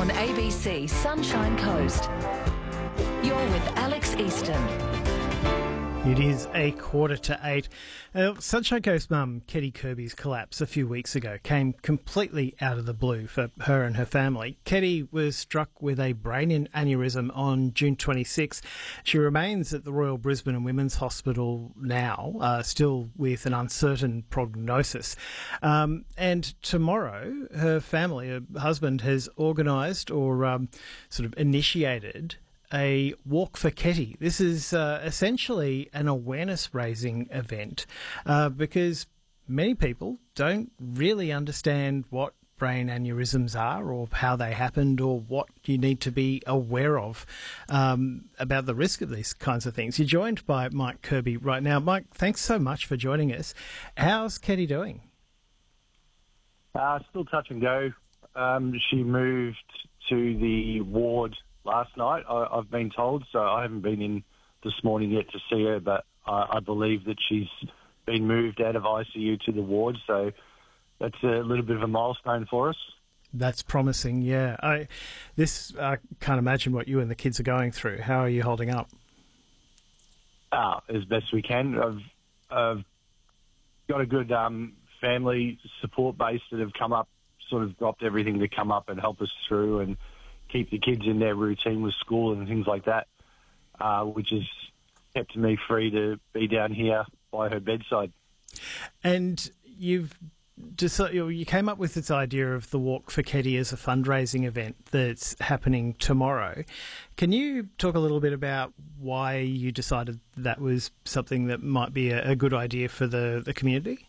on ABC Sunshine Coast. You're with Alex Easton. It is 8:15. Sunshine Coast mum Ketty Kirby's collapse a few weeks ago came completely out of the blue for her and her family. Ketty was struck with a brain aneurysm on June 26. She remains at the Royal Brisbane and Women's Hospital now, still with an uncertain prognosis. And tomorrow, her family, her husband, has organised or sort of initiated a Walk for Ketty. This is essentially an awareness-raising event because many people don't really understand what brain aneurysms are or how they happened or what you need to be aware of about the risk of these kinds of things. You're joined by Mike Kirby right now. Mike, thanks so much for joining us. How's Ketty doing? Still touch and go. She moved to the ward last night, I've been told, so I haven't been in this morning yet to see her, but I believe that she's been moved out of ICU to the ward, so that's a little bit of a milestone for us. That's promising, yeah. I can't imagine what you and the kids are going through. How are you holding up? As best we can. I've got a good family support base that have come up, sort of dropped everything to come up and help us through and keep the kids in their routine with school and things like that, which has kept me free to be down here by her bedside. And you came up with this idea of the Walk for Ketty as a fundraising event that's happening tomorrow. Can you talk a little bit about why you decided that was something that might be a good idea for the community?